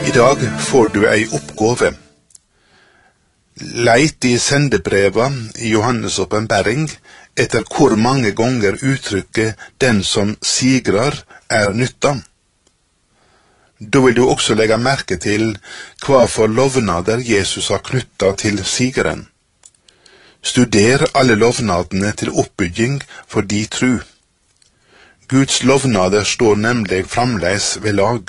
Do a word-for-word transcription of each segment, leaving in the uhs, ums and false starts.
I dag får du ei oppgave. Leit i sendebreva i Johannes' åpenbaring etter hvor mange ganger uttrykket «den som sigrar» er nytta. Da vil du også legge merke til hva for lovnader Jesus har knyttet til sigeren. Studer alle lovnadene til oppbygging for de tru. Guds lovnader står nemlig framleis ved lag.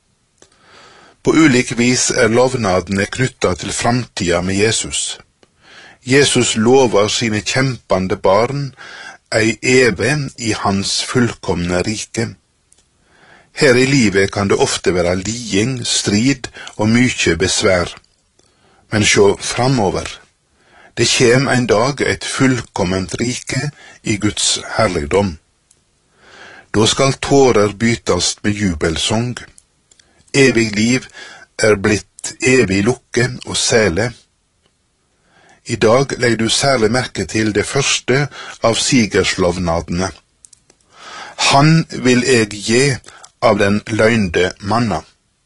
På ulik vis er lovnadene knyttet til framtida med Jesus. Jesus lover sine kjempande barn ei eve i hans fullkomne rike. Her i livet kan det ofte være liding, strid og mykje besvær. Men sjå framover. Det kjem en dag et fullkomment rike i Guds herligdom. Da skal tårer bytast med jubelsång. Evig liv er blitt evig lukke og sele. I dag legger du særlig merke til det første av sigerslovnadene. Han vil eg gi av den løgnde manna.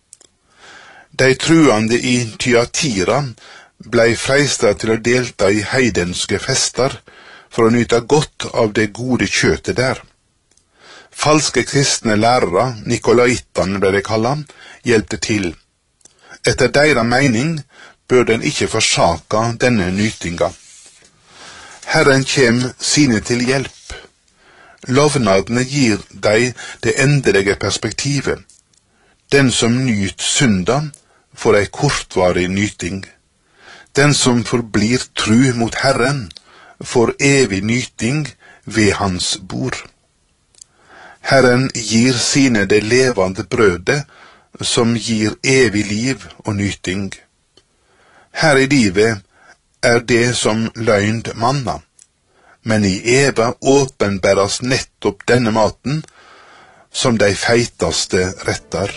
De truande i Thyatira blei freista til å delta i heidenske fester for å nyta godt av det gode kjøtet der. Falske kristne lærere, Nikolaitane ble det kallet, hjelpte til. Etter deira mening bør den ikke forsaka denne nytinga. Herren kjem sine til hjelp. Lovnadene gir deg det endelige perspektivet. Den som nyt synda, får ei kortvarig nyting. Den som forblir tru mot Herren, får evig nyting ved hans bord. Herren gir sine det levende brødet, som gir evig liv og nyting. Her i livet er det som løgnd manna, men i Eva åpenbæres nettopp denne maten, som de feitaste retter.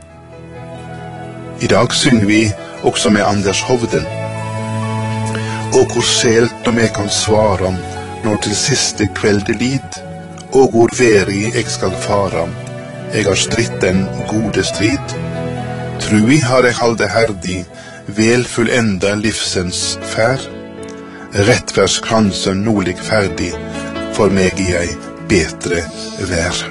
I dag synger vi også med Anders Hovden. Og hvor selt om jeg kan svara, når til siste kvelde lid, og hvor veri jeg skal fara, jeg har stritt den gode strid. Trui har jeg halde herdig, vel fullenda livsens fær. Rettferdskransen nolig ferdig, for meg i ei betre vær.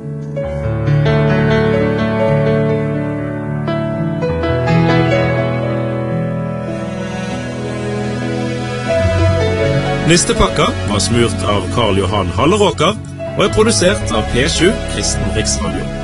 Nistepakka var smurt av Karl Johan Halleråker og er produsert av P sju Kristen Riksradio.